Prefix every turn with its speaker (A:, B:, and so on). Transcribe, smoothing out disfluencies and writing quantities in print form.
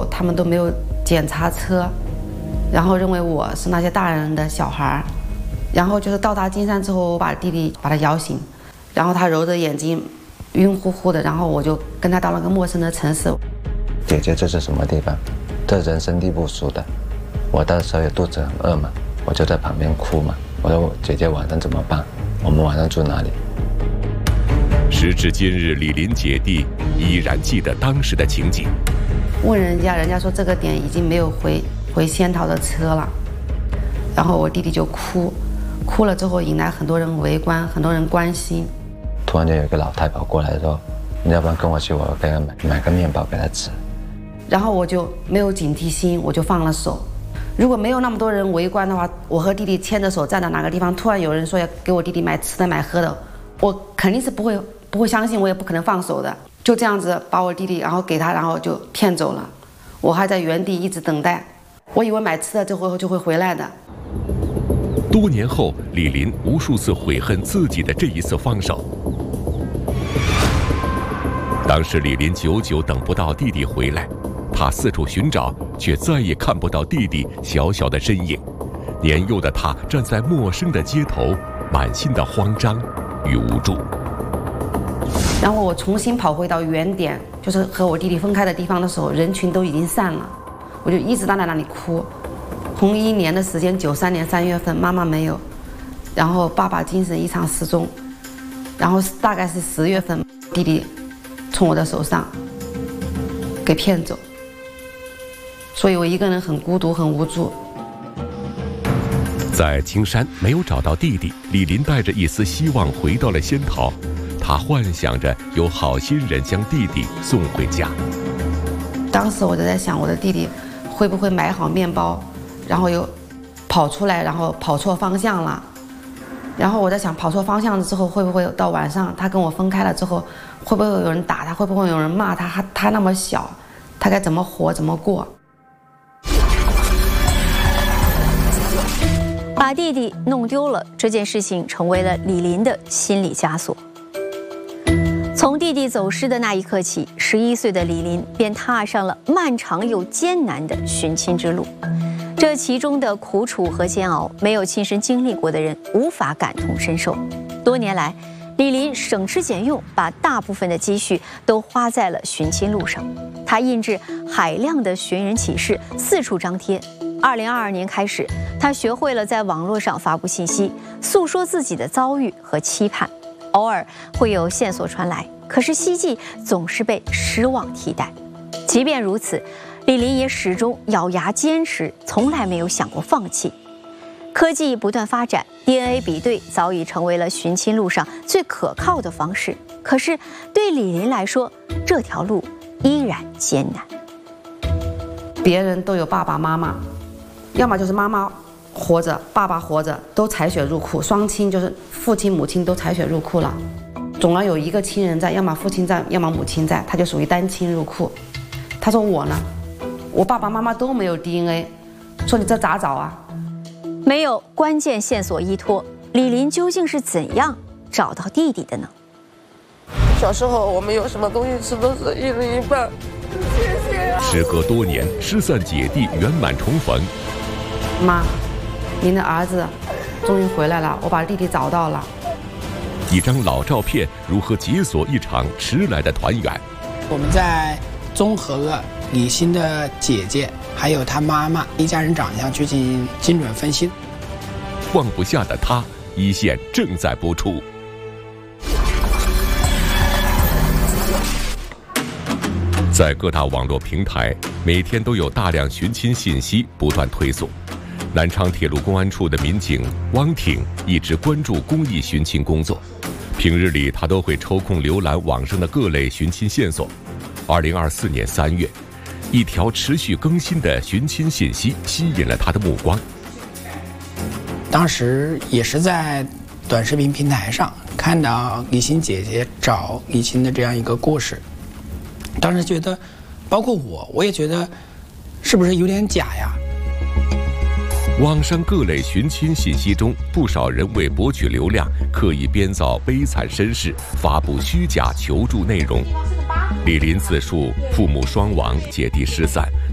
A: 候，他们都没有检查车，然后认为我是那些大人的小孩。然后就是到达金山之后，我把弟弟把他摇醒，然后他揉着眼睛，晕乎乎的，然后我就跟他到了个陌生的城市。
B: 姐姐，这是什么地方？这人生地不熟的。我到时候也肚子很饿嘛，我就在旁边哭嘛。我说姐姐晚上怎么办？我们晚上住哪里？
C: 时至今日，李林姐弟依然记得当时的情景。
A: 问人家，人家说这个点已经没有回仙桃的车了。然后我弟弟就哭了之后引来很多人围观，很多人关心。
B: 突然间有一个老太跑过来说：“你要不然跟我去，我给他买个面包给他吃。”
A: 然后我就没有警惕心，我就放了手。如果没有那么多人围观的话，我和弟弟牵着手站在哪个地方，突然有人说要给我弟弟买吃的买喝的，我肯定是不会相信，我也不可能放手的。就这样子把我弟弟然后给他，然后就骗走了。我还在原地一直等待，我以为买吃的之后就会回来的。
C: 多年后，李林无数次悔恨自己的这一次放手。当时李林久久等不到弟弟回来，他四处寻找，却再也看不到弟弟小小的身影。年幼的他站在陌生的街头，满心的慌张与无助。
A: 然后我重新跑回到原点，就是和我弟弟分开的地方的时候，人群都已经散了，我就一直站在那里哭。同一年的时间，93年3月份，妈妈没有，然后爸爸精神异常失踪，然后大概是10月份，弟弟从我的手上给骗走，所以我一个人很孤独，很无助。
C: 在青山没有找到弟弟，李林带着一丝希望回到了仙桃，他幻想着有好心人将弟弟送回家。
A: 当时我就在想，我的弟弟会不会买好面包，然后又跑出来，然后跑错方向了。然后我在想，跑错方向了之后，会不会到晚上他跟我分开了之后，会不会有人打他，会不会有人骂他？他那么小，他该怎么活，怎么过？
D: 把弟弟弄丢了这件事情，成为了李林的心理枷锁。从弟弟走失的那一刻起，11岁的李林便踏上了漫长又艰难的寻亲之路。这其中的苦楚和煎熬，没有亲身经历过的人无法感同身受。多年来，李林省吃俭用，把大部分的积蓄都花在了寻亲路上。他印制海量的寻人启事，四处张贴。2022年开始，他学会了在网络上发布信息，诉说自己的遭遇和期盼。偶尔会有线索传来，可是希冀总是被失望替代。即便如此，李林也始终咬牙坚持，从来没有想过放弃。科技不断发展， DNA 比对早已成为了寻亲路上最可靠的方式。可是对李林来说，这条路依然艰难。
A: 别人都有爸爸妈妈，要么就是妈妈活着，爸爸活着，都采血入库，双亲就是父亲母亲都采血入库了，总要有一个亲人在，要么父亲在，要么母亲在，他就属于单亲入库。他说我呢，我爸爸妈妈都没有 DNA， 说你这咋找啊？
D: 没有关键线索依托，李林究竟是怎样找到弟弟的呢？
E: 小时候我们有什么东西吃都是一人一半。谢谢啊！
C: 时隔多年，失散姐弟圆满重逢。
A: 妈，您的儿子终于回来了，我把弟弟找到了。
C: 一张老照片如何解锁一场迟来的团圆？
F: 我们在综合了李欣的姐姐还有她妈妈一家人长相去进行精准分析。
C: 放不下的他，一线正在播出。在各大网络平台，每天都有大量寻亲信息不断推送。南昌铁路公安处的民警汪挺一直关注公益寻亲工作，平日里他都会抽空浏览网上的各类寻亲线索。2024年3月，一条持续更新的寻亲信息吸引了他的目光。
F: 当时也是在短视频平台上看到李欣姐姐找李欣的这样一个故事，当时觉得，包括我也觉得，是不是有点假呀？
C: 网上各类寻亲信息中，不少人为博取流量，刻意编造悲惨身世，发布虚假求助内容。李林自述父母双亡，姐弟失散，